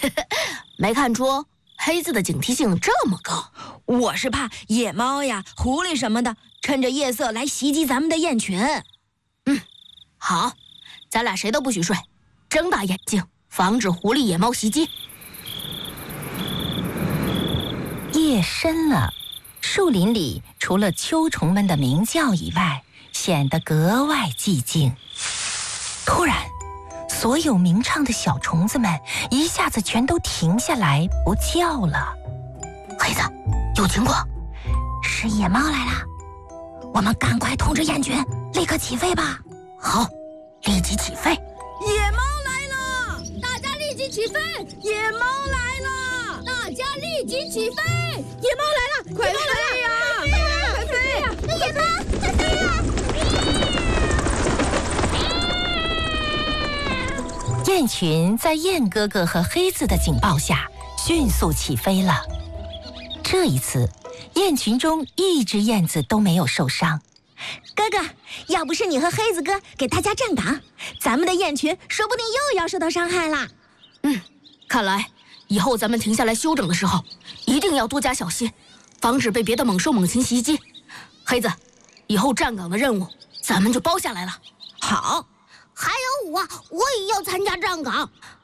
没看出黑子的警惕性这么高。 我是怕野猫呀、狐狸什么的，趁着夜色来袭击咱们的雁群。 好，咱俩谁都不许睡，睁大眼睛，防止狐狸、野猫袭击。 夜深了，树林里除了秋虫们的鸣叫以外，显得格外寂静。突然，所有鸣唱的小虫子们一下子全都停下来不叫了。 黑子，有情况， 是野猫来了，我们赶快通知雁群，立刻起飞吧。 好，立即起飞。 野猫来了，大家立即起飞！野猫来了，大家立即起飞！野猫来了，快飞呀！快飞呀！ 野猫，快飞呀！ 雁群在雁哥哥和黑子的警报下迅速起飞了。这一次，雁群中一只燕子都没有受伤。 哥哥，要不是你和黑子哥给大家站岗，咱们的雁群说不定又要受到伤害啦。 看来以后咱们停下来休整的时候，一定要多加小心，防止被别的猛兽猛禽袭击。黑子，以后站岗的任务咱们就包下来了。 好， 还有我也要参加站岗。